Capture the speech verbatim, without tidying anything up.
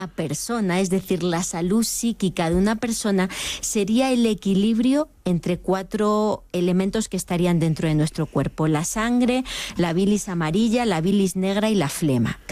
persona, es decir, la salud psíquica de una persona sería el equilibrio entre cuatro elementos que estarían dentro de nuestro cuerpo: la sangre, la bilis amarilla, la bilis negra y la flema.